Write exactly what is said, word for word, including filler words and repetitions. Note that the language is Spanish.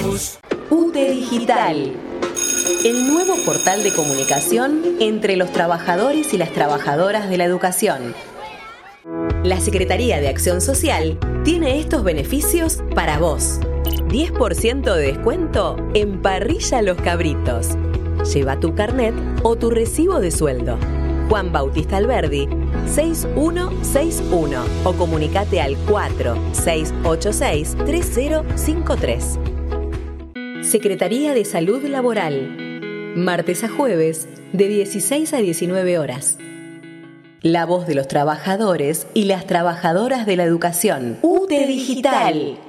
News. U T E Digital, el nuevo portal de comunicación entre los trabajadores y las trabajadoras de la educación. La Secretaría de Acción Social tiene estos beneficios para vos. diez por ciento de descuento en Parrilla Los Cabritos. Lleva tu carnet o tu recibo de sueldo. Juan Bautista Alberdi, seis uno seis uno o comunicate al cuatro seis ocho seis tres cero cinco tres. Secretaría de Salud Laboral. Martes a jueves, de dieciséis a diecinueve horas. La voz de los trabajadores y las trabajadoras de la educación. U T E Digital.